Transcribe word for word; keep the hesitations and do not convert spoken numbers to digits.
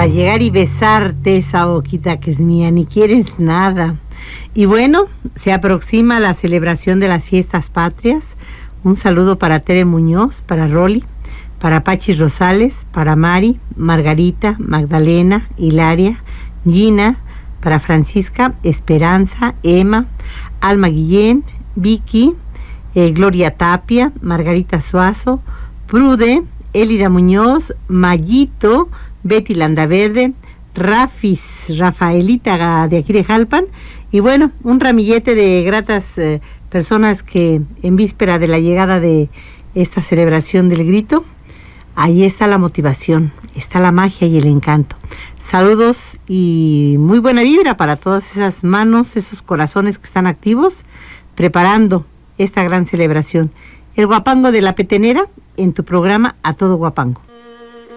llegar y besarte esa boquita que es mía, ni quieres nada. Y bueno, se aproxima la celebración de las fiestas patrias. Un saludo para Tere Muñoz, para Roli, para Pachi Rosales, para Mari, Margarita, Magdalena, Hilaria, Gina, para Francisca, Esperanza, Emma, Alma Guillén, Vicky, eh, Gloria Tapia, Margarita Suazo, Prude, Elida Muñoz, Mayito, Betty Landaverde, Rafis, Rafaelita de aquí de Jalpan, y bueno, un ramillete de gratas eh, personas que en víspera de la llegada de esta celebración del grito, ahí está la motivación, está la magia y el encanto. Saludos y muy buena vibra para todas esas manos, esos corazones que están activos, preparando esta gran celebración. El guapango de la petenera en tu programa A Todo Guapango.